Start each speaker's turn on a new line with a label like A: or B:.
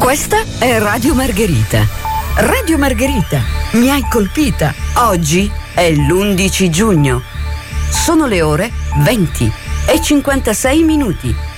A: Questa è Radio Margherita. Radio Margherita, mi hai colpita. Oggi è l'11 giugno. Sono le ore 20:56.